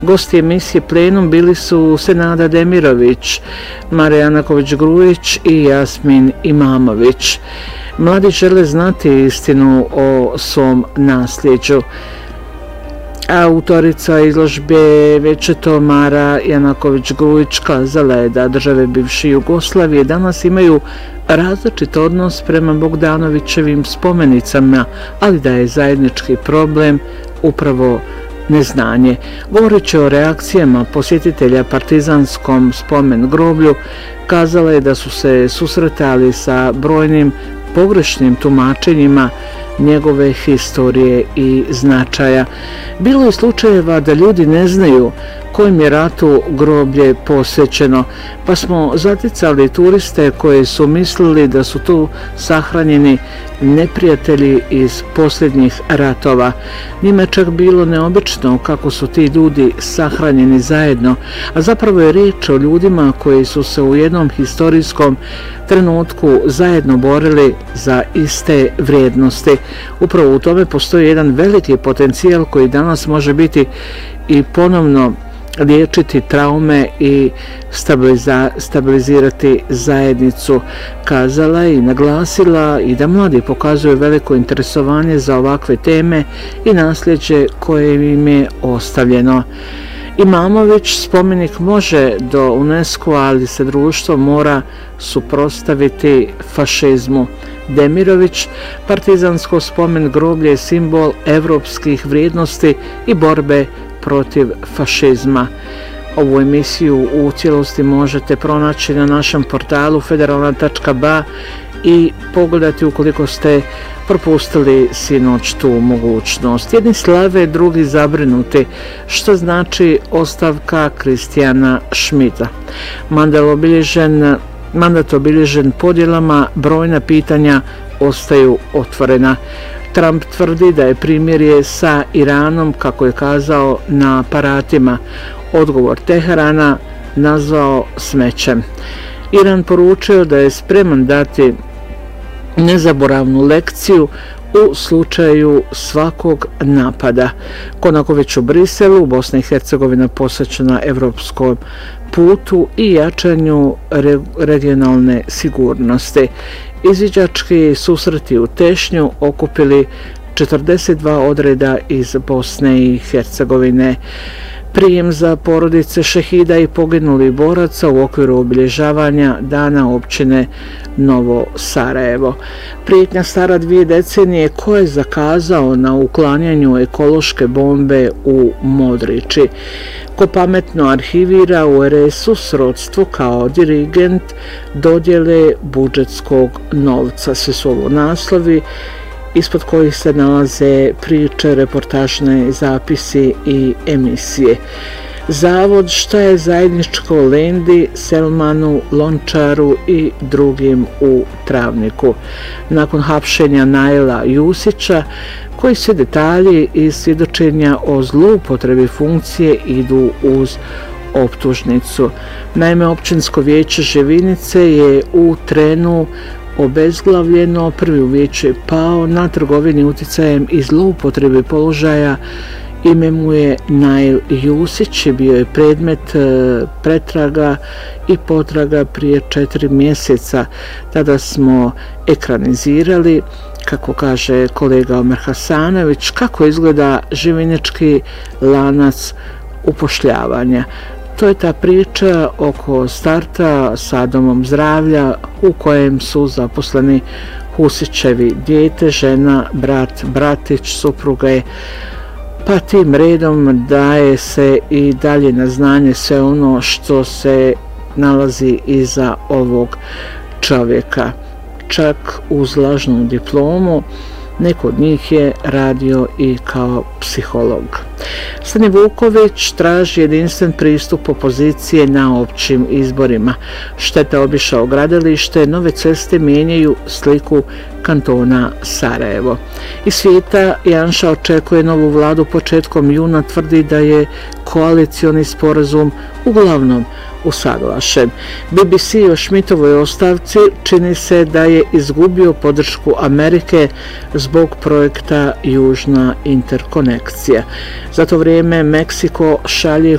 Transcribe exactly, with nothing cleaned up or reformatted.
Gosti emisije Plenum bili su Senada Demirović, Marija Anaković-Grujić i Jasmin Imamović. Mladi žele znati istinu o svom nasljeđu. Autorica izložbe Večeto Mara Janaković-Grujić kazala je da države bivše Jugoslavije danas imaju različit odnos prema Bogdanovićevim spomenicama, ali da je zajednički problem upravo neznanje. Govoreći o reakcijama posjetitelja partizanskom spomen groblju, kazala je da su se susretali sa brojnim pogrešnim tumačenjima njegove historije i značaja. Bilo je slučajeva da ljudi ne znaju kojim je ratu groblje posvećeno, pa smo zaticali turiste koji su mislili da su tu sahranjeni neprijatelji iz posljednjih ratova. Njima je čak bilo neobično kako su ti ljudi sahranjeni zajedno, a zapravo je riječ o ljudima koji su se u jednom historijskom trenutku zajedno borili za iste vrijednosti. Upravo u tome postoji jedan veliki potencijal koji danas može biti i ponovno liječiti traume i stabiliza, stabilizirati zajednicu, kazala i naglasila i da mladi pokazuju veliko interesovanje za ovakve teme i nasljeđe koje im je ostavljeno. Imamović spomenik može do UNESCO, ali se društvo mora suprotstaviti fašizmu. Demirović, partizansko spomen groblje je simbol evropskih vrijednosti i borbe protiv fašizma. Ovu emisiju u cijelosti možete pronaći na našem portalu federalna tačka ba i pogledati ukoliko ste propustili sinoć tu mogućnost. Jedni slave, drugi zabrinuti. Što znači ostavka Kristijana Schmidta? Mandat obilježen, mandat obilježen podjelama, brojna pitanja ostaju otvorena. Trump tvrdi da je primirje sa Iranom, kako je kazao, na aparatima. Odgovor Teherana nazvao smećem. Iran poručio da je spreman dati nezaboravnu lekciju u slučaju svakog napada. Konako već u Briselu, Bosna i Hercegovina posvećena evropskom putu i jačanju re, regionalne sigurnosti. Izviđački susreti u Tešnju okupili četrdeset dva odreda iz Bosne i Hercegovine. Prijem za porodice šehida i poginulih boraca u okviru obilježavanja dana općine Novo Sarajevo. Prijetnja stara dvije decenije ko je zakazao na uklanjanju ekološke bombe u Modriči. Ko pametno arhivira u er es u srodstvu kao dirigent dodjele budžetskog novca. Sve su ovo naslovi ispod kojih se nalaze priče, reportažne zapisi i emisije. Zavod šta je zajedničko Lendi, Selmanu, Lončaru i drugim u Travniku. Nakon hapšenja Naila Jusića, koji se detalji iz svjedočenja o zloupotrebi funkcije idu uz optužnicu. Naime, općinsko vijeće Živinice je u trenu obezglavljeno, prvi u vijeću je pao na trgovini uticajem i zloupotrebe položaja. Ime mu je Nail Jusić, bio je predmet pretraga i potraga prije četiri mjeseca. Tada smo ekranizirali, kako kaže kolega Omer Hasanović, kako izgleda živinički lanac upošljavanja. To je ta priča oko starta sa domom zdravlja u kojem su zaposleni Husićevi dijete, žena, brat, bratić, supruge, pa tim redom daje se i dalje na znanje sve ono što se nalazi iza ovog čovjeka. Čak uz lažnu diplomu, neko od njih je radio i kao psiholog. Stani Vuković traži jedinstven pristup opozicije na općim izborima. Šteta obišao gradilište, nove ceste mijenjaju sliku kantona Sarajevo. Iz svijeta Janša očekuje novu vladu početkom juna, tvrdi da je koalicioni sporazum uglavnom usaglašen. be be ce o Schmidtovoj ostavci čini se da je izgubio podršku Amerike zbog projekta Južna interkonekcija. Za to vrijeme Meksiko šalje